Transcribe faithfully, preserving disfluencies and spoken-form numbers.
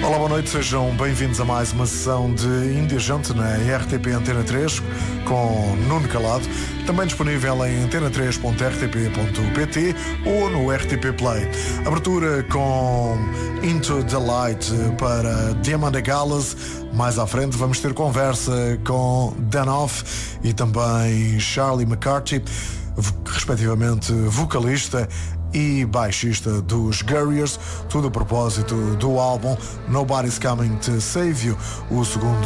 Olá, boa noite, sejam bem-vindos a mais uma sessão de Indiagente na R T P Antena três com Nuno Calado, também disponível em antena três ponto r t p ponto p t ou no R T P Play. Abertura com Into the Light para Diamanda Galas. Mais à frente vamos ter conversa com Dan Off e também Charlie McCarthy, respectivamente vocalista e baixista dos Guerriers, tudo a propósito do álbum Nobody's Coming to Save You, o segundo